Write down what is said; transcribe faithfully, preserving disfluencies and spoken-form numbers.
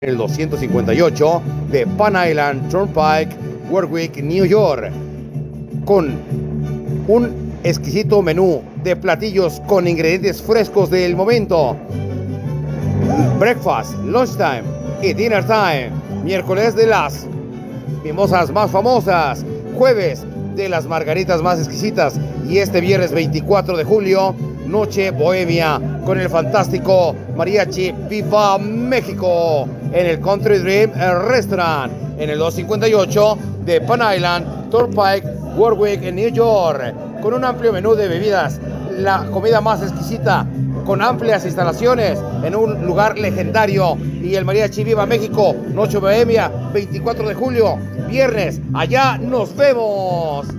el doscientos cincuenta y ocho de Pan Island Turnpike, Warwick, New York, con un exquisito menú de platillos con ingredientes frescos del momento. Breakfast, lunchtime y dinner time. Miércoles de las mimosas más famosas. Jueves de las margaritas más exquisitas. Y este viernes veinticuatro de julio, noche bohemia con el fantástico mariachi Viva México en el Country Dream Restaurant en el doscientos cincuenta y ocho de Pan Island Turnpike, Warwick, en New York, con un amplio menú de bebidas, la comida más exquisita, con amplias instalaciones en un lugar legendario, y el mariachi Viva México, noche bohemia, veinticuatro de julio, viernes. Allá nos vemos.